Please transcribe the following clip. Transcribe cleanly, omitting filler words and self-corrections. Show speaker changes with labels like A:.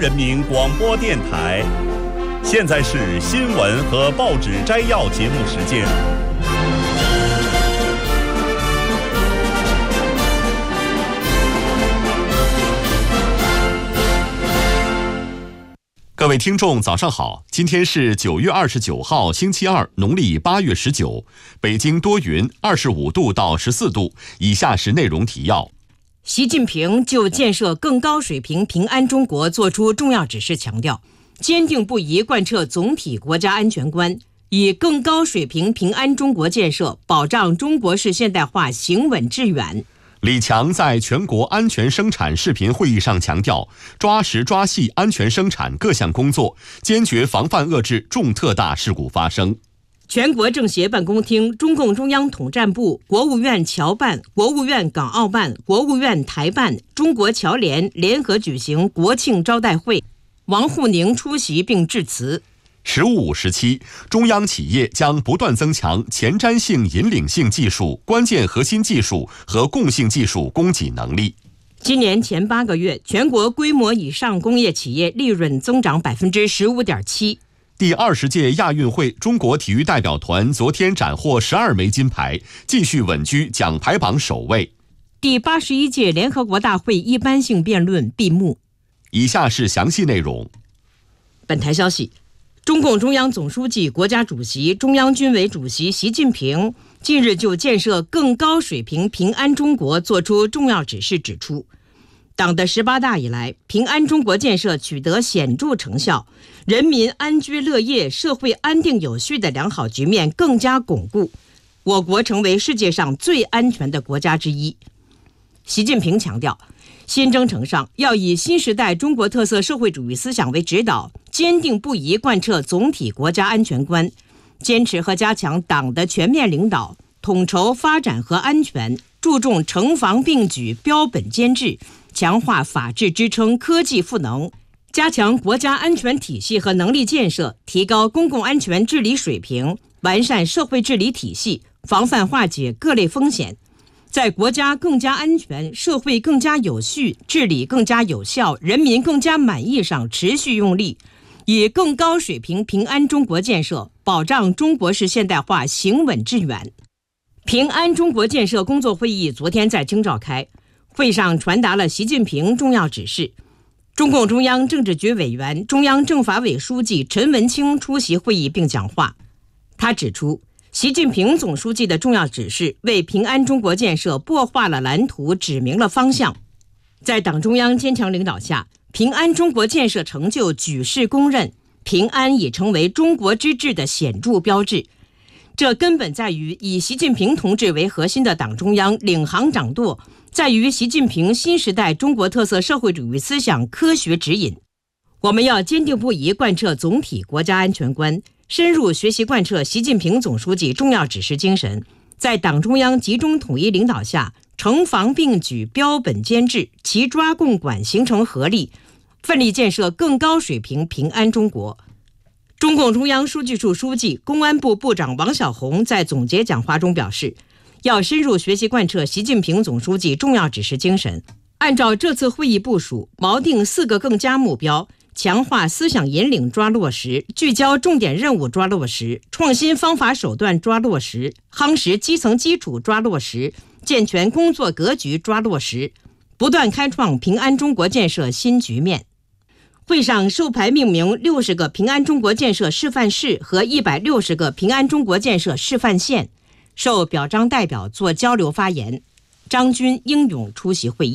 A: 人民广播电台。现在是新闻和报纸摘要节目时间。各位听众早上好，今天是9月29号星期二，农历8月19，北京多云，25度到14度。以下是内容提要。
B: 习近平就建设更高水平平安中国作出重要指示，强调坚定不移贯彻总体国家安全观，以更高水平平安中国建设保障中国式现代化行稳致远。
A: 李强在全国安全生产视频会议上强调，抓实抓细安全生产各项工作，坚决防范遏制重特大事故发生。
B: 全国政协办公厅、中共中央统战部、国务院侨办、国务院港澳办、国务院台办、中国侨联联合举行国庆招待会，王沪宁出席并致辞。
A: 15时期，中央企业将不断增强前瞻性引领性技术、关键核心技术和共性技术供给能力。
B: 今年前8个月，全国规模以上工业企业利润增长 15.7%。
A: 第20届亚运会中国体育代表团昨天斩获12枚金牌，继续稳居奖牌榜首位。
B: 第81届联合国大会一般性辩论闭幕。
A: 以下是详细内容。
B: 本台消息，中共中央总书记、国家主席、中央军委主席习近平近日就建设更高水平平安中国作出重要指示，指出党的18大以来，平安中国建设取得显著成效，人民安居乐业、社会安定有序的良好局面更加巩固，我国成为世界上最安全的国家之一。习近平强调，新征程上要以新时代中国特色社会主义思想为指导，坚定不移贯彻总体国家安全观，坚持和加强党的全面领导，统筹发展和安全，注重城防并举、标本兼治，强化法治支撑、科技赋能，加强国家安全体系和能力建设，提高公共安全治理水平，完善社会治理体系，防范化解各类风险，在国家更加安全、社会更加有序、治理更加有效、人民更加满意上持续用力，以更高水平平安中国建设保障中国式现代化行稳致远。平安中国建设工作会议昨天在京召开，会上传达了习近平重要指示。中共中央政治局委员、中央政法委书记陈文清出席会议并讲话。他指出，习近平总书记的重要指示为平安中国建设擘画了蓝图，指明了方向。在党中央坚强领导下，平安中国建设成就举世公认，平安已成为中国之治的显著标志。这根本在于以习近平同志为核心的党中央领航掌舵，在于习近平新时代中国特色社会主义思想科学指引。我们要坚定不移贯彻总体国家安全观，深入学习贯彻习近平总书记重要指示精神，在党中央集中统一领导下，城防并举、标本兼治，齐抓共管形成合力，奋力建设更高水平平安中国。中共中央书记处书记、公安部部长王小洪在总结讲话中表示，要深入学习贯彻习近平总书记重要指示精神，按照这次会议部署，锚定4个更加目标，强化思想引领抓落实，聚焦重点任务抓落实，创新方法手段抓落实，夯实基层基础抓落实，健全工作格局抓落实，不断开创平安中国建设新局面。会上授牌命名60个平安中国建设示范市和160个平安中国建设示范县，受表彰代表做交流发言。张军英勇出席会议。